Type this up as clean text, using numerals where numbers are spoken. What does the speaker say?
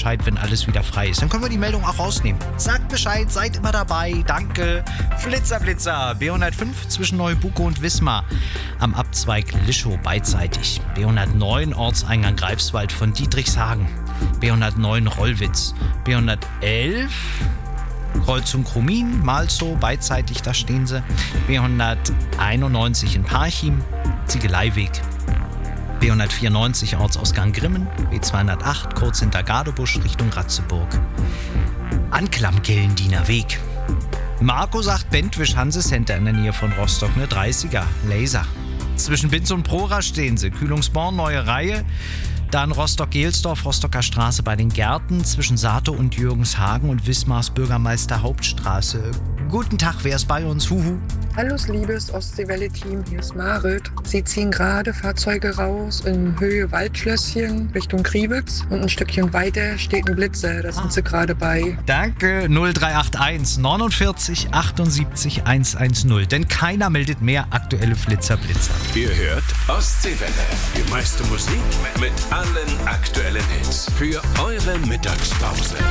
Bescheid, wenn alles wieder frei ist. Dann können wir die Meldung auch rausnehmen. Sagt Bescheid, seid immer dabei. Danke. Flitzer, Blitzer. B105 zwischen Neubuko und Wismar. Am Abzweig Lischow beidseitig. B109 Ortseingang Greifswald von Dietrichshagen. B109 Rollwitz. B111 Kreuzung Chromin, Malzow, beidseitig, da stehen sie. B191 in Parchim, Ziegeleiweg. B194 Ortsausgang Grimmen. B208 kurz hinter Gadebusch Richtung Ratzeburg. Anklam Gellendiener Weg. Marco sagt Bentwisch Hansecenter in der Nähe von Rostock, eine 30er, Laser. Zwischen Binz und Prora stehen sie. Kühlungsborn, neue Reihe. Dann Rostock-Gelsdorf, Rostocker Straße bei den Gärten, zwischen Sato und Jürgenshagen und Wismars Bürgermeister Hauptstraße. Guten Tag, wer ist bei uns? Huhu. Hallo, liebes Ostseewelle-Team, hier ist Marit. Sie ziehen gerade Fahrzeuge raus in Höhe Waldschlösschen Richtung Kriebitz und ein Stückchen weiter steht ein Blitzer, da sind sie gerade bei. Danke, 0381 49 78 110, denn keiner meldet mehr aktuelle Blitzer. Ihr hört Ostseewelle, die meiste Musik mit allen aktuellen Hits für eure Mittagspause.